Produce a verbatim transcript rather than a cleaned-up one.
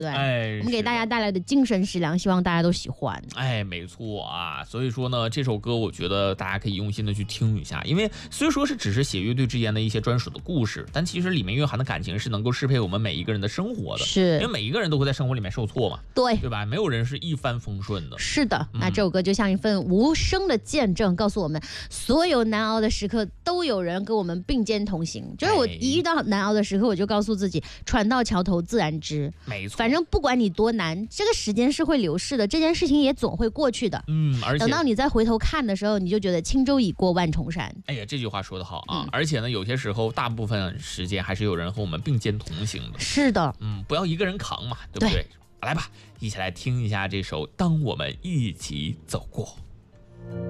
对， 哎， 我们给大家带来的精神食粮，希望大家都喜欢。 哎，没错啊，所以说呢，这首歌我觉得大家可以用心的去听一下，因为虽说是只是写乐队之间的一些专属的故事，但其实里面蕴含的感情是能够适配我们每一个人的生活的。 是， 因为每一个人都会在生活里面受挫嘛， 对， 对吧？没有人是一帆风顺的。 是的， 嗯、 那这首歌就像一份无声的见证，告诉我们，所有难熬的时刻都有人跟我们并肩同行。就是我一遇到难熬的时刻，我就告诉自己，船到桥头自然直。 没错， 反正不管你多难，这个时间是会流逝的，这件事情也总会过去的。 嗯，而且等到你再回头看的时候，你就觉得轻舟已过万重山。 哎呀，这句话说得好啊！ 嗯、 而且呢，有些时候大部分时间还是有人和我们并肩同行的。 是的， 嗯，不要一个人扛嘛，对不对？ 对， 来吧，一起来听一下这首《当我们一起走过》。